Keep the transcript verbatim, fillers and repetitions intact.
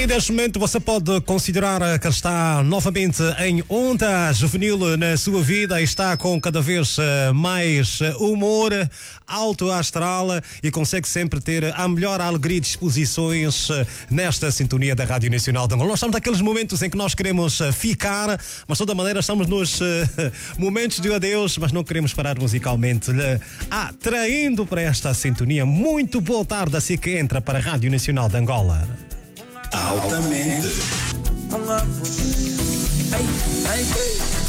E neste momento você pode considerar que está novamente em onda juvenil na sua vida, está com cada vez mais humor, alto astral e consegue sempre ter a melhor alegria e disposições nesta sintonia da Rádio Nacional de Angola. Nós estamos naqueles momentos em que nós queremos ficar, mas de toda maneira estamos nos momentos de adeus, mas não queremos parar musicalmente, atraindo para esta sintonia. Muito boa tarde, assim que entra para a Rádio Nacional de Angola. Altamente.